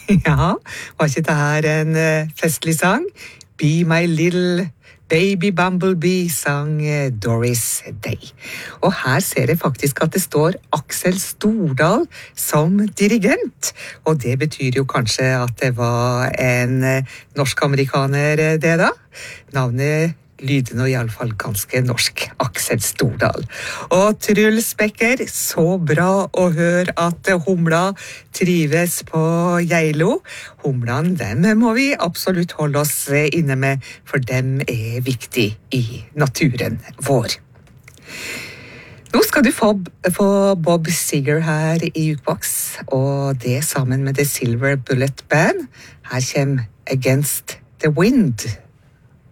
Ja, var ikke det her en festlig sang? Be My Little Baby Bumblebee, sang Doris Day. Og her ser jeg faktisk at det står Aksel Stordal som dirigent. Og det betyr jo kanskje at det var en norsk-amerikaner det da. Navnet lyder nå i alle fall ganske norsk, Aksel Stordal. Og Truls Becker, så bra å høre at humla trives på Geilo. Humlan, dem må vi absolutt holde oss inne med, for dem er viktig i naturen vår. Nå skal du få Bob Seger her i Jukebox, og det sammen med The Silver Bullet Band. Her kommer Against the Wind.